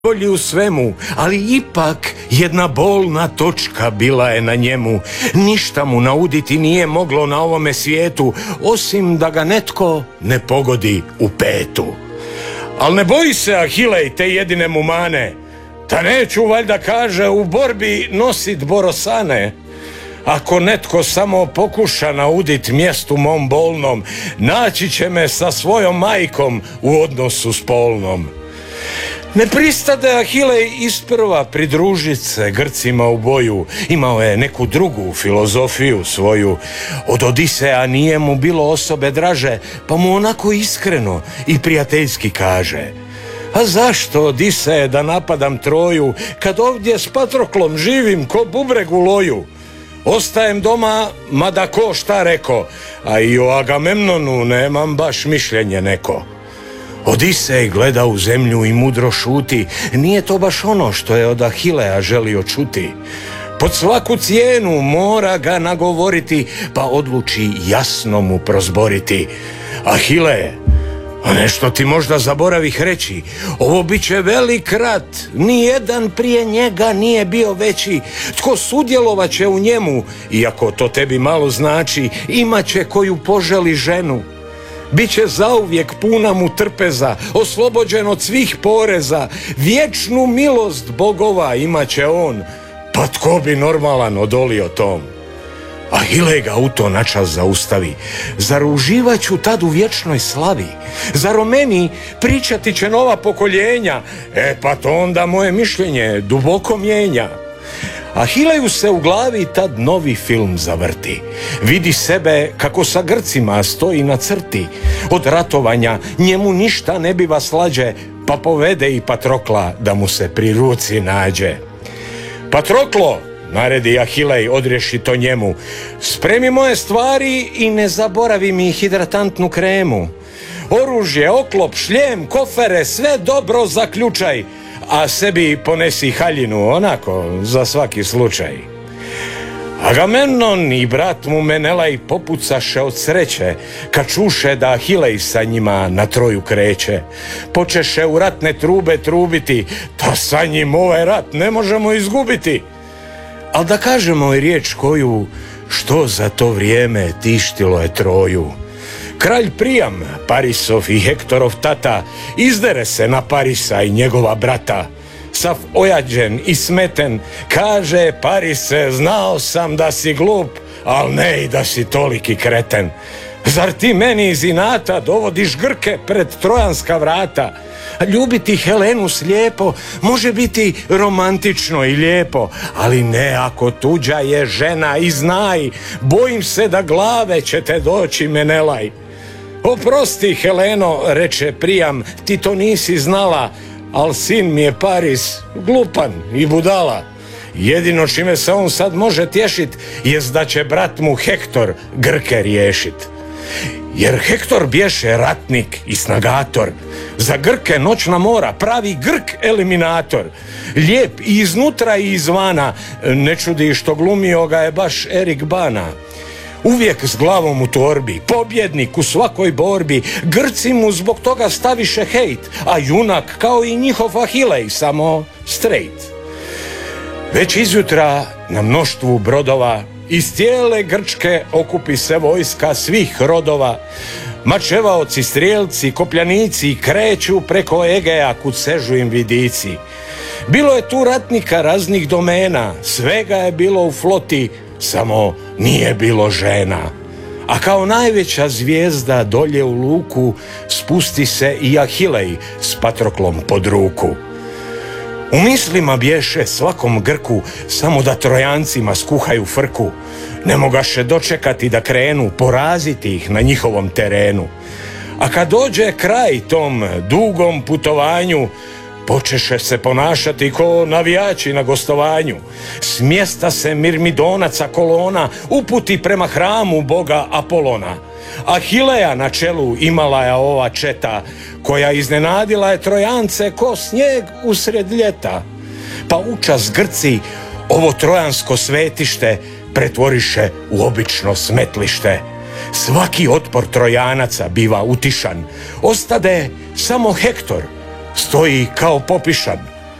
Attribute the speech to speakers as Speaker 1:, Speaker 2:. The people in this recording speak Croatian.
Speaker 1: najbolji u svemu, ali ipak jedna bolna točka bila je na njemu. Ništa mu nauditi nije moglo na ovome svijetu, osim da ga netko ne pogodi u petu. Al ne boji se Ahilej te jedine mu mane, ta neću valjda, kaže, u borbi nosit borosane. Ako netko samo pokuša naudit mjestu mom bolnom, naći će me sa svojom majkom u odnosu spolnom. Ne pristade Ahilej isprva pridružit se Grcima u boju, imao je neku drugu filozofiju svoju. Od Odiseja nije mu bilo osobe draže, pa mu onako iskreno i prijateljski kaže: a zašto, Odiseje, da napadam Troju, kad ovdje s Patroklom živim ko bubreg u loju? Ostajem doma, mada ko šta reko, a i o Agamemnonu nemam baš mišljenje neko. Odisej gleda u zemlju i mudro šuti, nije to baš ono što je od Ahileja želio čuti. Pod svaku cijenu mora ga nagovoriti, pa odluči jasno mu prozboriti: Ahileje, a nešto ti možda zaboravih reći, ovo bit će velik rat, nijedan prije njega nije bio veći. Tko sudjelovat će u njemu, iako to tebi malo znači, imat će koju poželi ženu. Biće zauvijek puna mu trpeza, oslobođen od svih poreza, vječnu milost bogova imat će on, pa tko bi normalan odolio tom? Ahilej ga u to načas zaustavi: zar uživat ću tad u vječnoj slavi? Zar o meni pričati će nova pokoljenja? Pa to onda moje mišljenje duboko mijenja. Ahileju se u glavi tad novi film zavrti. Vidi sebe kako sa Grcima stoji na crti. Od ratovanja njemu ništa ne biva slađe, pa povede i Patrokla da mu se pri ruci nađe. Patroklo, naredi Ahilej odrješito njemu, spremi moje stvari i ne zaboravi mi hidratantnu kremu. Oružje, oklop, šljem, kofere, sve dobro zaključaj, a sebi ponesi haljinu, onako, za svaki slučaj. Agamemnon i brat mu Menelaj popucaše od sreće, kad čuše da Ahilej sa njima na Troju kreće. Počeše u ratne trube trubiti, da sa njim ovaj rat ne možemo izgubiti. Al da kažemo i riječ koju, što za to vrijeme tištilo je Troju. Kralj Prijam, Parisov i Hektorov tata, izdere se na Parisa i njegova brata. Sav ojađen i smeten, kaže: Parise, znao sam da si glup, al ne i da si toliki kreten. Zar ti meni iz inata dovodiš Grke pred trojanska vrata? Ljubiti Helenu slijepo može biti romantično i lijepo, ali ne ako tuđa je žena, i znaj, bojim se da glave će te doći Menelaj. Oprosti, Heleno, reče Prijam, ti to nisi znala, al sin mi je Paris glupan i budala. Jedino čime se on sad može tješit jest da će brat mu Hektor Grke riješit. Jer Hektor bješe ratnik i snagator, za Grke noćna mora, pravi Grk eliminator. Lijep i iznutra i izvana, ne čudi što glumio ga je baš Erik Bana. Uvijek s glavom u torbi, pobjednik u svakoj borbi, Grci mu zbog toga staviše hejt, a junak kao i njihov Ahilej, samo straight. Već izjutra na mnoštvu brodova iz cijele Grčke okupi se vojska svih rodova. Mačevaoci, strijelci, kopljanici kreću preko Egeja kud sežu im vidici. Bilo je tu ratnika raznih domena, svega je bilo u floti, samo nije bilo žena. A kao najveća zvijezda dolje u luku spusti se i Ahilej s Patroklom pod ruku. U mislima bješe svakom Grku samo da Trojancima skuhaju frku. Ne mogaše dočekati da krenu poraziti ih na njihovom terenu. A kad dođe kraj tom dugom putovanju, počeše se ponašati ko navijači na gostovanju. S mjesta se mirmidonaca kolona uputi prema hramu boga Apolona. Ahileja na čelu imala je ova četa, koja iznenadila je Trojance ko snijeg usred ljeta. Pa učas Grci ovo trojansko svetište pretvoriše u obično smetlište. Svaki otpor Trojanaca biva utišan, ostade samo Hektor, stoji kao popišan.